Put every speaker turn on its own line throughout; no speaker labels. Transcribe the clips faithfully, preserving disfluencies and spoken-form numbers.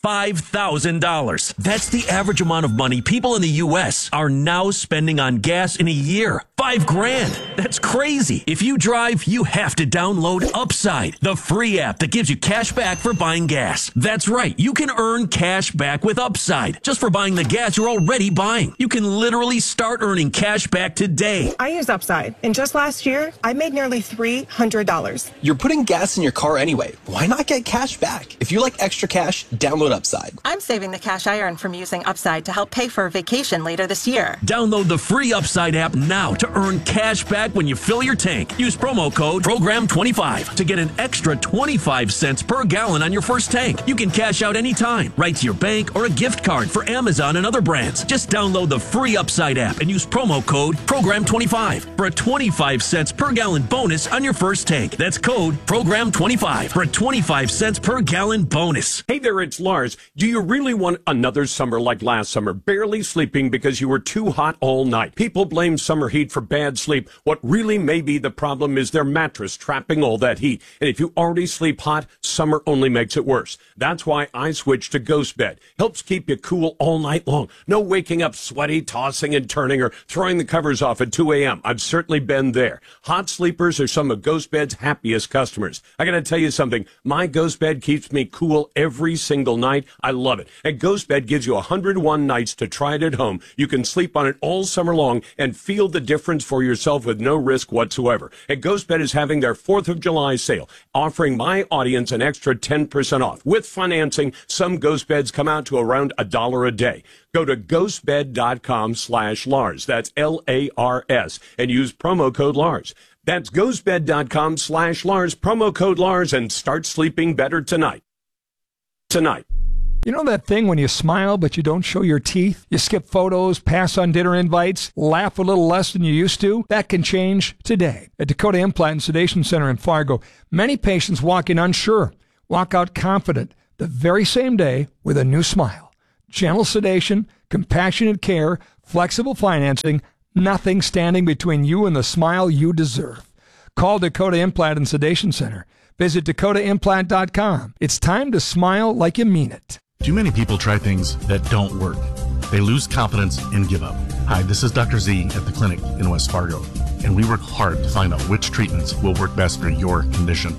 five thousand dollars. That's the average amount of money people in the U S are now spending on gas in a year. Five grand. That's crazy. If you drive, you have to download Upside, the free app that gives you cash back for buying gas. That's right. You can earn cash back with Upside just for buying the gas you're already buying. You can literally start earning cash back today.
I use Upside, and just last year, I made nearly three hundred dollars.
You're putting gas in your car anyway. Why not get cash back? If you like extra cash, download Upside.
I'm saving the cash I earn from using Upside to help pay for a vacation later this year.
Download the free Upside app now to earn cash back when you fill your tank. Use promo code program twenty-five to get an extra twenty-five cents per gallon on your first tank. You can cash out anytime, right to your bank or a gift card for Amazon and other brands. Just download the free Upside app and use promo code program twenty-five for a twenty-five cents per gallon bonus on your first tank. That's code program twenty-five for a twenty-five cents per gallon bonus.
Hey there, it's Lars. Do you really want another summer like last summer, barely sleeping because you were too hot all night? People blame summer heat for bad sleep. What really may be the problem is their mattress trapping all that heat. And if you already sleep hot, summer only makes it worse. That's why I switched to Ghost Bed. Helps keep you cool all night long. No waking up sweaty, tossing and turning, or throwing the covers off at two a.m. I've certainly been there. Hot sleepers are some of Ghost Bed's happiest customers. I gotta tell you something. My Ghost Bed keeps me cool every single night. I love it. And Ghost Bed gives you one hundred one nights to try it at home. You can sleep on it all summer long and feel the difference for yourself with no risk whatsoever. And Ghost Bed is having their fourth of July sale, offering my audience an extra ten percent off. With financing, some Ghost Beds come out to around a dollar a day. Go to ghostbed.com slash Lars. That's L A R S. And use promo code Lars. That's ghostbed.com slash Lars, promo code Lars, and start sleeping better tonight. Tonight.
You know that thing when you smile but you don't show your teeth? You skip photos, pass on dinner invites, laugh a little less than you used to? That can change today. At Dakota Implant and Sedation Center in Fargo, many patients walk in unsure, walk out confident the very same day with a new smile. Gentle sedation, compassionate care, flexible financing, nothing standing between you and the smile you deserve. Call Dakota Implant and Sedation Center. Visit dakota implant dot com. It's time to smile like you mean it.
Too many people try things that don't work. They lose confidence and give up. Hi, this is Doctor Z at the clinic in West Fargo, and we work hard to find out which treatments will work best for your condition.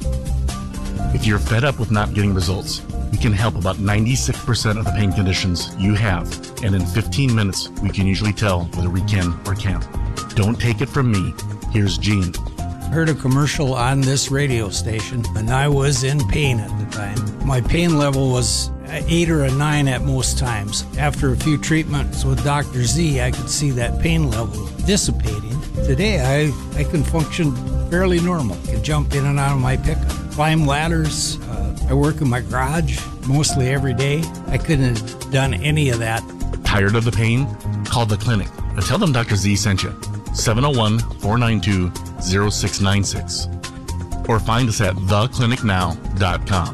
If you're fed up with not getting results, we can help about ninety-six percent of the pain conditions you have, and in fifteen minutes, we can usually tell whether we can or can't. Don't take it from me. Here's Gene.
Heard a commercial on this radio station, and I was in pain at the time. My pain level was eight or a nine at most times. After a few treatments with Doctor Z, I could see that pain level dissipating. Today, I, I can function fairly normal. I can jump in and out of my pickup, climb ladders. Uh, I work in my garage mostly every day. I couldn't have done any of that.
Tired of the pain? Call the clinic and tell them Doctor Z sent you. seven oh one, four nine two, oh six nine six. Or find us at the clinic now dot com.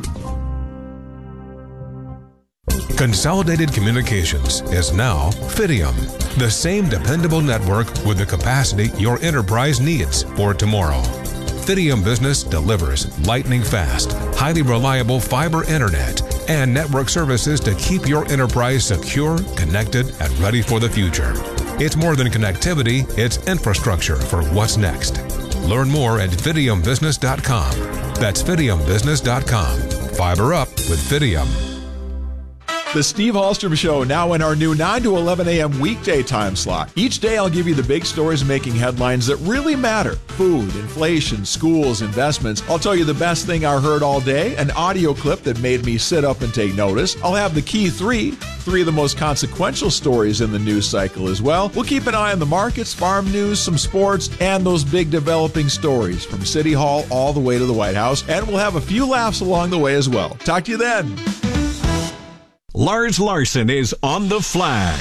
Consolidated Communications is now Fidium, the same dependable network with the capacity your enterprise needs for tomorrow. Fidium Business delivers lightning fast, highly reliable fiber internet and network services to keep your enterprise secure, connected, and ready for the future. It's more than connectivity, it's infrastructure for what's next. Learn more at fidium business dot com. That's fidium business dot com. Fiber up with Fidium.
The Steve Hallstrom Show, now in our new nine to eleven a.m. weekday time slot. Each day I'll give you the big stories making headlines that really matter. Food, inflation, schools, investments. I'll tell you the best thing I heard all day, an audio clip that made me sit up and take notice. I'll have the key three, three of the most consequential stories in the news cycle as well. We'll keep an eye on the markets, farm news, some sports, and those big developing stories from City Hall all the way to the White House. And we'll have a few laughs along the way as well. Talk to you then.
Lars Larson is on the flag.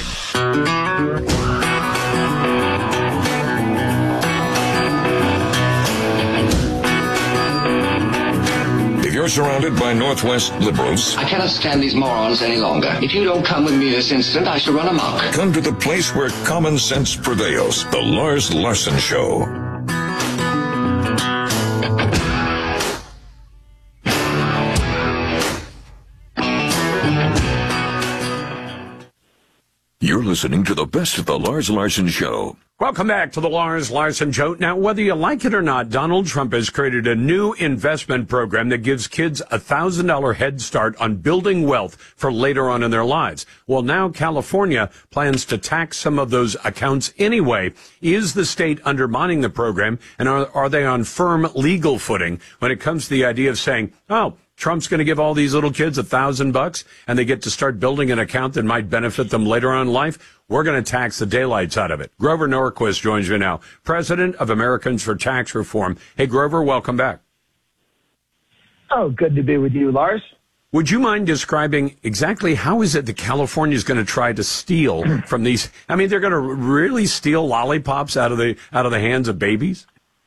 If you're surrounded by Northwest liberals,
I cannot stand these morons any longer. If you don't come with me this instant, I shall run amok.
Come to the place where common sense prevails. The Lars Larson Show. You're listening to the best of the Lars Larson Show.
Welcome back to the Lars Larson Show. Now, whether you like it or not, Donald Trump has created a new investment program that gives kids a one thousand dollars head start on building wealth for later on in their lives. Well, now California plans to tax some of those accounts anyway. Is the state undermining the program, and are, are they on firm legal footing when it comes to the idea of saying, oh, Trump's going to give all these little kids a thousand bucks and they get to start building an account that might benefit them later on in life? We're going to tax the daylights out of it. Grover Norquist joins me now, president of Americans for Tax Reform. Hey, Grover, welcome back.
Oh, good to be with you, Lars.
Would you mind describing exactly how is it that California is going to try to steal from these? I mean, they're going to really steal lollipops out of the out of the hands of babies?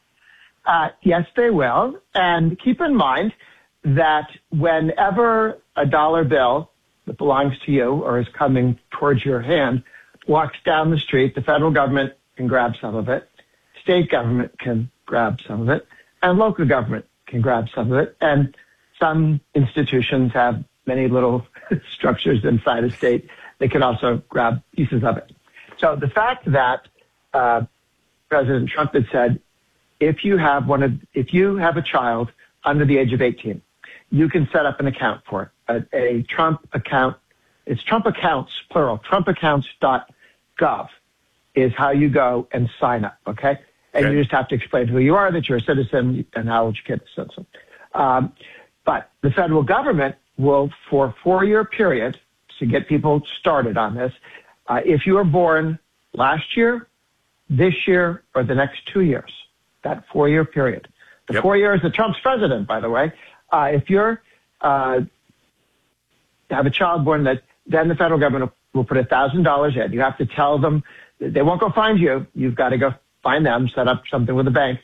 Uh, yes, they will. And keep in mind that whenever a dollar bill that belongs to you or is coming towards your hand walks down the street, the federal government can grab some of it, state government can grab some of it, and local government can grab some of it. And some institutions have many little structures inside a state that can also grab pieces of it. So the fact that uh, President Trump had said, if you have one of, if you have a child under the age of eighteen, you can set up an account for it, a, a Trump account. It's Trump accounts, plural, trump accounts dot gov is how you go and sign up, okay? And okay. You just have to explain who you are, that you're a citizen, and how old your kid is a citizen. Um, but the federal government will, for a four-year period, to get people started on this, uh, if you were born last year, this year, or the next two years, that four-year period. The yep. four years that Trump's president, by the way, Uh, if you're uh, have a child born, that then the federal government will put a thousand dollars in. You have to tell them they won't go find you. You've got to go find them, set up something with a bank,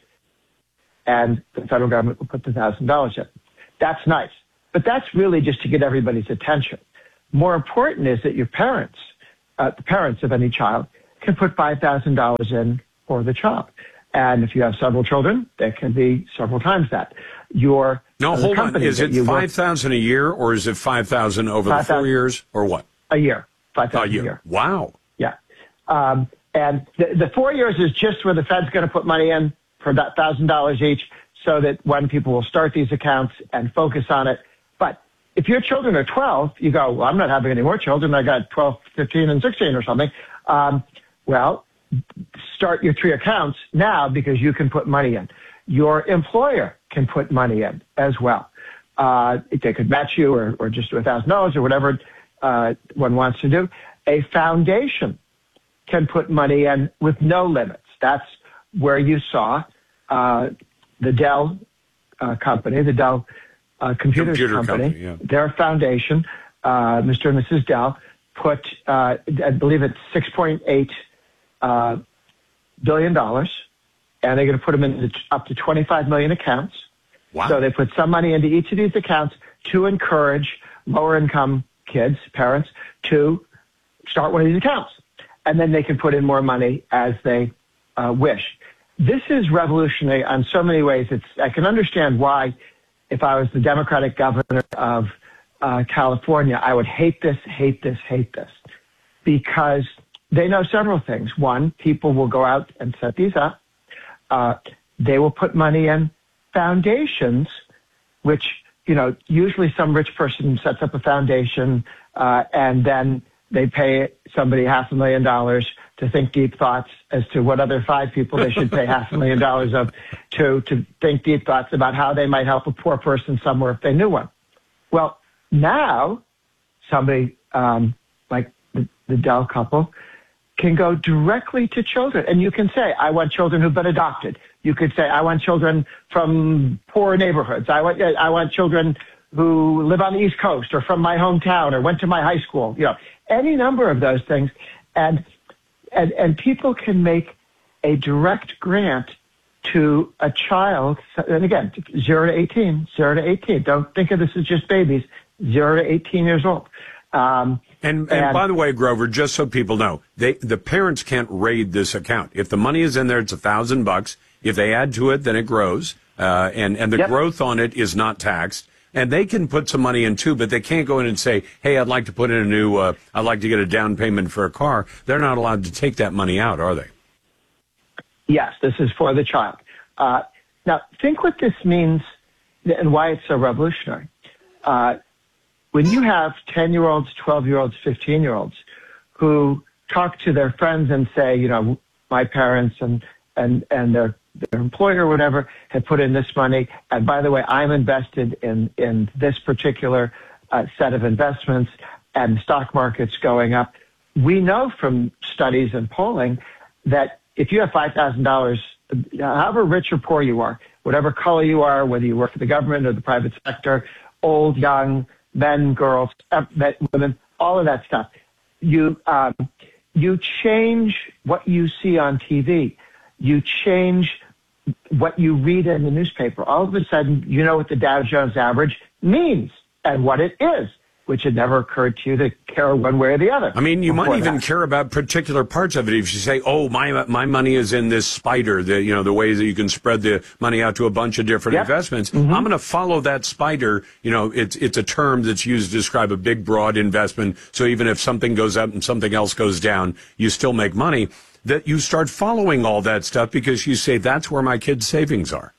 and the federal government will put the thousand dollars in. That's nice, but that's really just to get everybody's attention. More important is that your parents, uh, the parents of any child, can put five thousand dollars in for the child. And if you have several children, that can be several times that. Your
No, hold on. Is it five thousand dollars a year, or is it five thousand dollars over the four years, or what?
A year. five thousand dollars
a year.
a year.
Wow.
Yeah. Um, and the, the four years is just where the Fed's going to put money in for that one thousand dollars each, so that when people will start these accounts and focus on it. But if your children are twelve, you go, well, I'm not having any more children. I got twelve, fifteen, and sixteen or something. Um, well, start your three accounts now, because you can put money in. Your employer can put money in as well. Uh, they could match you, or, or just do a thousand dollars or whatever uh, one wants to do. A foundation can put money in with no limits. That's where you saw uh, the Dell uh, company, the Dell uh, Computers
Computer
company,
company yeah.
their foundation, uh, Mister and Missus Dell, put, uh, I believe it's six point eight uh, billion dollars. And they're going to put them into up to twenty-five million accounts.
Wow.
So they put some money into each of these accounts to encourage lower-income kids, parents, to start one of these accounts. And then they can put in more money as they uh, wish. This is revolutionary on so many ways. It's I can understand why, if I was the Democratic governor of uh, California, I would hate this, hate this, hate this. Because they know several things. One, people will go out and set these up. Uh, they will put money in foundations, which, you know, usually some rich person sets up a foundation, uh, and then they pay somebody half a million dollars to think deep thoughts as to what other five people they should pay half a million dollars of to, to think deep thoughts about how they might help a poor person somewhere if they knew one. Well, now somebody, um, like the, the Dell couple, can go directly to children. And you can say, I want children who've been adopted. You could say, I want children from poor neighborhoods. I want, I want children who live on the East Coast or from my hometown or went to my high school. You know, any number of those things. And, and, and people can make a direct grant to a child. And again, zero to eighteen, zero to eighteen. Don't think of this as just babies, zero to eighteen years old. Um,
And, and, and by the way, Grover, just so people know, they the parents can't raid this account. If the money is in there, it's a thousand bucks. If they add to it, then it grows, uh, and and the
yep.
growth on it is not taxed. and they can put some money in too, but they can't go in and say, hey, I'd like to put in a new, uh, I'd like to get a down payment for a car. They're not allowed to take that money out, are they?
Yes, this is for the child. Uh, now, think what this means and why it's so revolutionary. Uh, when you have ten-year-olds, twelve-year-olds, fifteen-year-olds who talk to their friends and say, you know, my parents and, and, and their, their employer or whatever had put in this money, and by the way, I'm invested in, in this particular uh, set of investments, and the stock market's going up. We know from studies and polling that if you have five thousand dollars, however rich or poor you are, whatever color you are, whether you work for the government or the private sector, old, young, men, girls, men, women, all of that stuff, you um, you change what you see on T V. You change what you read in the newspaper. All of a sudden, you know what the Dow Jones average means and what it is, which had never occurred to you to care one way or the other.
I mean, you might even
that.
care about particular parts of it. If you say, oh, my my money is in this spider, the, you know, the way that you can spread the money out to a bunch of different
yep.
investments,
mm-hmm.
I'm going to follow that spider. You know, it's it's a term that's used to describe a big, broad investment. So even if something goes up and something else goes down, you still make money. That you start following all that stuff because you say, that's where my kids' savings are.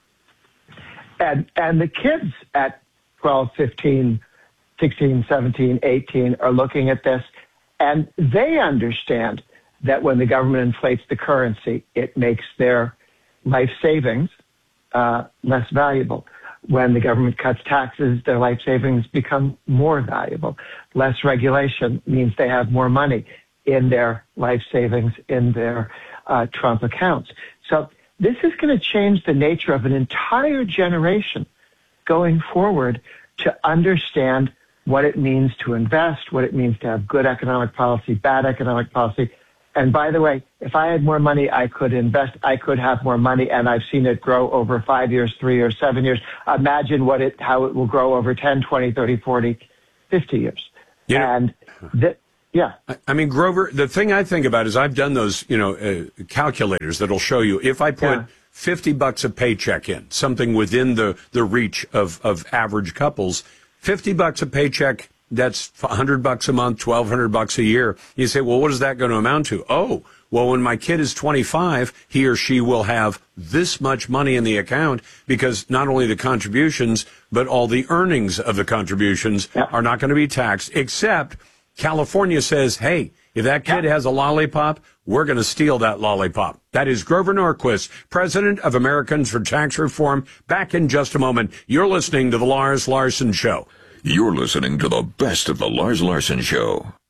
And and the kids at twelve, fifteen, sixteen, seventeen, eighteen are looking at this, and they understand that when the government inflates the currency, it makes their life savings uh, less valuable. When the government cuts taxes, their life savings become more valuable. Less regulation means they have more money in their life savings, in their uh, Trump accounts. So this is going to change the nature of an entire generation going forward to understand what it means to invest, what it means to have good economic policy, bad economic policy. And by the way, if I had more money, I could invest, I could have more money, and I've seen it grow over five years, three years, seven years. Imagine what it, how it will grow over ten, twenty, thirty, forty, fifty years.
Yeah.
And th- yeah.
I mean, Grover, the thing I think about is I've done those, you know, uh, calculators that'll show you if I put
yeah.
fifty bucks a paycheck in, something within the, the reach of, of average couples, fifty bucks a paycheck, that's one hundred bucks a month, twelve hundred bucks a year. You say, well, what is that going to amount to? Oh, well, when my kid is twenty-five, he or she will have this much money in the account because not only the contributions, but all the earnings of the contributions yeah. are not going to be taxed, except California says, hey, if that kid has a lollipop, we're going to steal that lollipop. That is Grover Norquist, president of Americans for Tax Reform. Back in just a moment. You're listening to The Lars Larson Show.
You're listening to the best of The Lars Larson Show.